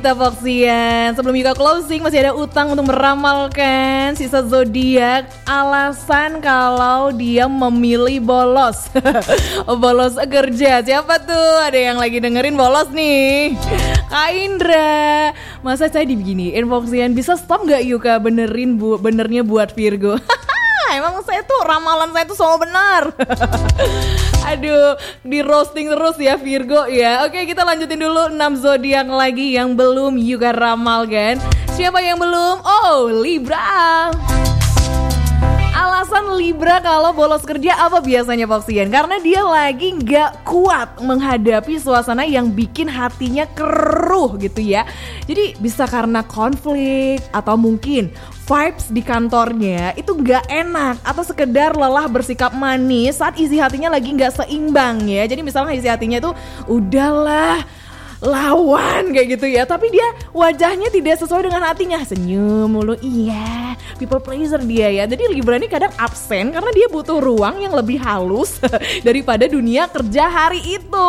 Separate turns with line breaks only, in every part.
Kita Foxian, sebelum juga closing masih ada utang untuk meramalkan sisa zodiak. Alasan kalau dia memilih bolos. Bolos kerja. Siapa tuh? Ada yang lagi dengerin bolos nih. Kak Indra, masa saya dibeginiin Foxian? Bisa stop gak Yuka benernya buat Virgo? Emang saya tuh ramalan saya tuh selalu benar. Aduh, di roasting terus ya Virgo ya. Oke, kita lanjutin dulu 6 zodiak lagi yang belum Yuka ramalkan. Siapa yang belum? Oh, Libra. Alasan Libra kalau bolos kerja apa biasanya Foxian? Karena dia lagi gak kuat menghadapi suasana yang bikin hatinya keruh gitu ya. Jadi bisa karena konflik atau mungkin vibes di kantornya itu gak enak, atau sekedar lelah bersikap manis saat isi hatinya lagi gak seimbang ya. Jadi misalnya isi hatinya itu udahlah lawan kayak gitu ya, tapi dia wajahnya tidak sesuai dengan hatinya, senyum mulu, iya people pleaser dia ya. Jadi Libra ini kadang absen karena dia butuh ruang yang lebih halus daripada dunia kerja hari itu.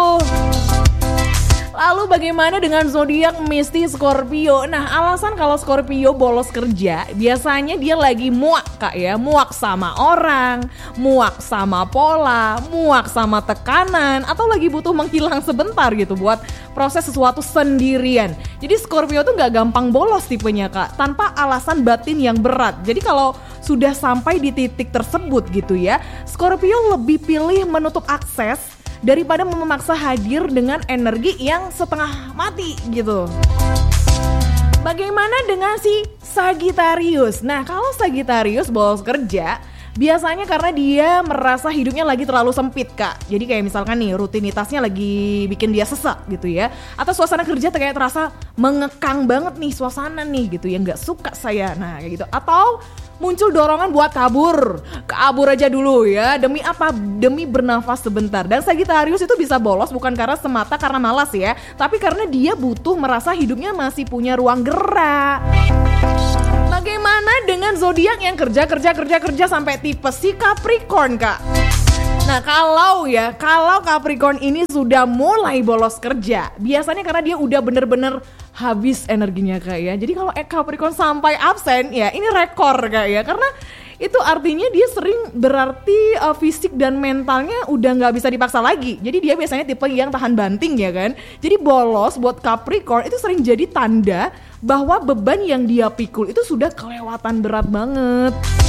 Lalu bagaimana dengan zodiak Misty Scorpio? Nah, alasan kalau Scorpio bolos kerja biasanya dia lagi muak Kak ya. Muak sama orang, muak sama pola, muak sama tekanan, atau lagi butuh menghilang sebentar gitu buat proses sesuatu sendirian. Jadi Scorpio tuh gak gampang bolos tipenya Kak, tanpa alasan batin yang berat. Jadi kalau sudah sampai di titik tersebut gitu ya, Scorpio lebih pilih menutup akses daripada memaksa hadir dengan energi yang setengah mati gitu. Bagaimana dengan si Sagittarius? Nah, kalau Sagittarius bolos kerja biasanya karena dia merasa hidupnya lagi terlalu sempit Kak. Jadi kayak misalkan nih rutinitasnya lagi bikin dia sesak gitu ya, atau suasana kerja kayak terasa mengekang banget nih suasana nih gitu ya, gak suka saya. Nah kayak gitu. Atau muncul dorongan buat kabur aja dulu ya. Demi apa? Demi bernafas sebentar. Dan Sagittarius itu bisa bolos bukan karena semata karena malas ya, tapi karena dia butuh merasa hidupnya masih punya ruang gerak. Bagaimana dengan zodiak yang kerja sampai tipes, si Capricorn Kak? Nah kalau Capricorn ini sudah mulai bolos kerja, biasanya karena dia udah bener-bener habis energinya Kak ya. Jadi kalau Capricorn sampai absen ya ini rekor Kak ya. Karena itu artinya dia sering berarti fisik dan mentalnya udah gak bisa dipaksa lagi. Jadi dia biasanya tipe yang tahan banting ya kan. Jadi bolos buat Capricorn itu sering jadi tanda bahwa beban yang dia pikul itu sudah kelewatan berat banget.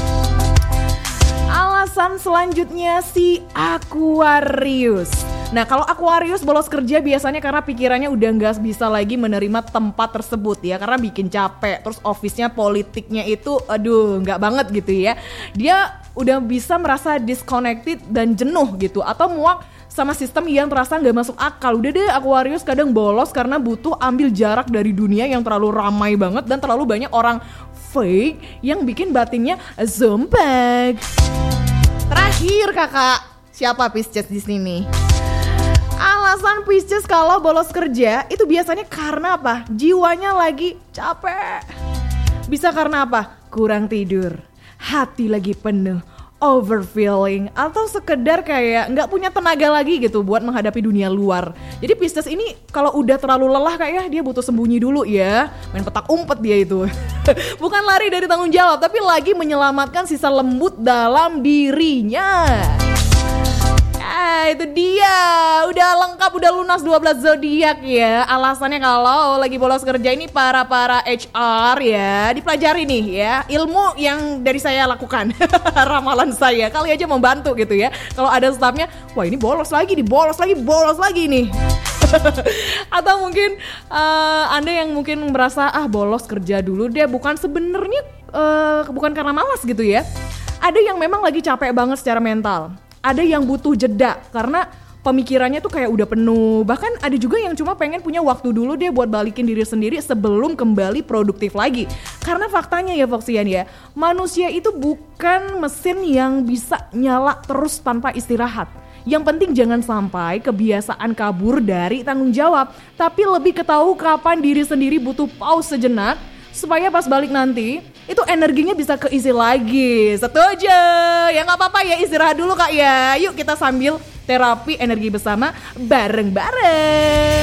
Alasan selanjutnya si Aquarius. Nah kalau Aquarius bolos kerja biasanya karena pikirannya udah gak bisa lagi menerima tempat tersebut ya, karena bikin capek. Terus office-nya, politiknya itu aduh gak banget gitu ya. Dia udah bisa merasa disconnected dan jenuh gitu, atau muak sama sistem yang terasa gak masuk akal. Udah deh Aquarius kadang bolos karena butuh ambil jarak dari dunia yang terlalu ramai banget dan terlalu banyak orang fake yang bikin batinnya zombie. Terakhir kakak, siapa Pisces di sini? Alasan Pisces kalau bolos kerja itu biasanya karena apa? Jiwanya lagi capek. Bisa karena apa? Kurang tidur, hati lagi penuh, overfeeling, atau sekedar kayak nggak punya tenaga lagi gitu buat menghadapi dunia luar. Jadi Pisces ini kalau udah terlalu lelah kayak dia butuh sembunyi dulu ya, main petak umpet dia itu. Bukan lari dari tanggung jawab, tapi lagi menyelamatkan sisa lembut dalam dirinya. Itu dia, udah lengkap, udah lunas 12 zodiak ya. Alasannya kalau lagi bolos kerja ini para HR ya, dipelajari nih ya ilmu yang dari saya lakukan. Ramalan saya kali aja membantu gitu ya. Kalau ada stafnya, wah ini bolos lagi nih. Atau mungkin Anda yang mungkin merasa bolos kerja dulu deh, bukan sebenarnya bukan karena malas gitu ya. Ada yang memang lagi capek banget secara mental. Ada yang butuh jeda karena pemikirannya tuh kayak udah penuh. Bahkan ada juga yang cuma pengen punya waktu dulu dia buat balikin diri sendiri sebelum kembali produktif lagi. Karena faktanya ya Foxian ya, manusia itu bukan mesin yang bisa nyala terus tanpa istirahat. Yang penting jangan sampai kebiasaan kabur dari tanggung jawab, tapi lebih ketahui kapan diri sendiri butuh pause sejenak supaya pas balik nanti itu energinya bisa keisi lagi. Setuju? Ya gak apa-apa ya, istirahat dulu Kak ya. Yuk kita sambil terapi energi bersama bareng-bareng.